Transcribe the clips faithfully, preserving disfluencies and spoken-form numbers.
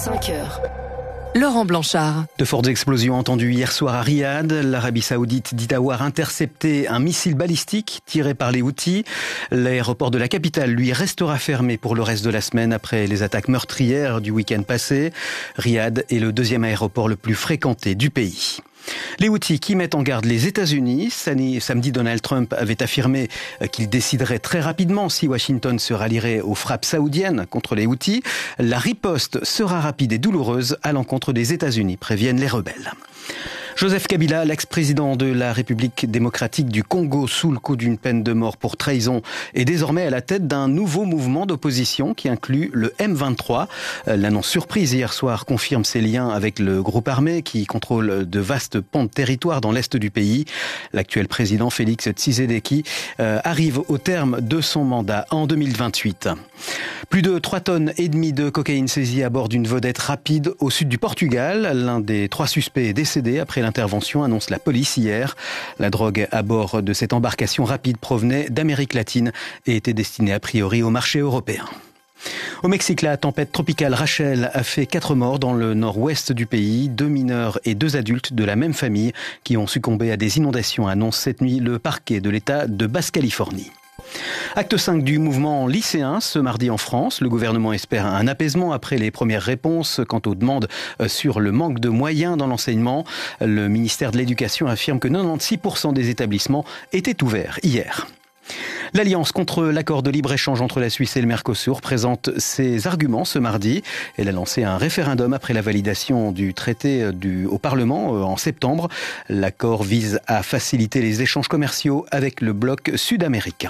cinq heures. Laurent Blanchard. De fortes explosions entendues hier soir à Riyad. L'Arabie Saoudite dit avoir intercepté un missile balistique tiré par les Houthis. L'aéroport de la capitale, lui, restera fermé pour le reste de la semaine après les attaques meurtrières du week-end passé. Riyad est le deuxième aéroport le plus fréquenté du pays. Les Houthis qui mettent en garde les États-Unis. Samedi, Donald Trump avait affirmé qu'il déciderait très rapidement si Washington se rallierait aux frappes saoudiennes contre les Houthis. La riposte sera rapide et douloureuse à l'encontre des États-Unis, préviennent les rebelles. Joseph Kabila, l'ex-président de la République démocratique du Congo, sous le coup d'une peine de mort pour trahison, est désormais à la tête d'un nouveau mouvement d'opposition qui inclut le M vingt-trois. L'annonce surprise hier soir confirme ses liens avec le groupe armé qui contrôle de vastes pans de territoire dans l'est du pays. L'actuel président Félix Tshisekedi euh, arrive au terme de son mandat en deux mille vingt-huit. Plus de trois tonnes et demie de cocaïne saisie à bord d'une vedette rapide au sud du Portugal. L'un des trois suspects est décédé après l'intervention, annonce la police hier. La drogue à bord de cette embarcation rapide provenait d'Amérique latine et était destinée a priori au marché européen. Au Mexique, la tempête tropicale Rachel a fait quatre morts dans le nord-ouest du pays. Deux mineurs et deux adultes de la même famille qui ont succombé à des inondations, annonce cette nuit le parquet de l'État de Basse-Californie. Acte cinq du mouvement lycéen ce mardi en France. Le gouvernement espère un apaisement après les premières réponses quant aux demandes sur le manque de moyens dans l'enseignement. Le ministère de l'Éducation affirme que quatre-vingt-seize pour cent des établissements étaient ouverts hier. L'Alliance contre l'accord de libre-échange entre la Suisse et le Mercosur présente ses arguments ce mardi. Elle a lancé un référendum après la validation du traité du, au Parlement en septembre. L'accord vise à faciliter les échanges commerciaux avec le bloc sud-américain.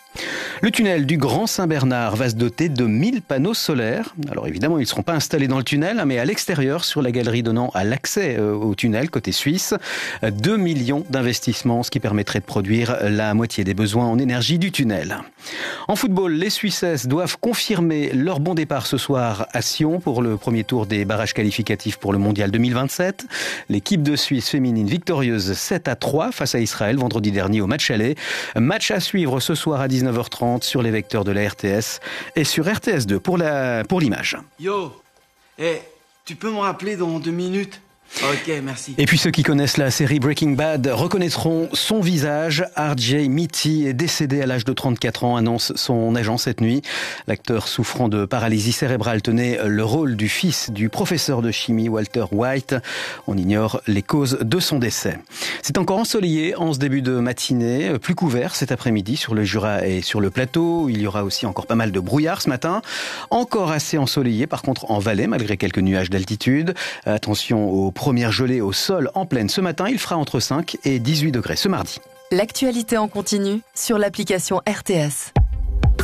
Le tunnel du Grand Saint-Bernard va se doter de mille panneaux solaires. Alors évidemment, ils ne seront pas installés dans le tunnel, mais à l'extérieur, sur la galerie donnant à l'accès au tunnel, côté suisse. deux millions d'investissements, ce qui permettrait de produire la moitié des besoins en énergie du tunnel. En football, les Suissesses doivent confirmer leur bon départ ce soir à Sion pour le premier tour des barrages qualificatifs pour le Mondial deux mille vingt-sept. L'équipe de Suisse féminine victorieuse sept à trois face à Israël vendredi dernier au match aller. Match à suivre ce soir à dix-neuf heures trente sur les vecteurs de la R T S et sur R T S deux pour la pour l'image. Yo, hey, tu peux me rappeler dans deux minutes ? Ok, merci. Et puis ceux qui connaissent la série Breaking Bad reconnaîtront son visage. R J Mitty est décédé à l'âge de trente-quatre ans, annonce son agent cette nuit. L'acteur souffrant de paralysie cérébrale tenait le rôle du fils du professeur de chimie Walter White. On ignore les causes de son décès. C'est encore ensoleillé en ce début de matinée, plus couvert cet après-midi sur le Jura et sur le plateau. Il y aura aussi encore pas mal de brouillard ce matin. Encore assez ensoleillé par contre en Valais malgré quelques nuages d'altitude. Attention aux première gelée au sol en plaine ce matin, il fera entre cinq et dix-huit degrés ce mardi. L'actualité en continu sur l'application R T S.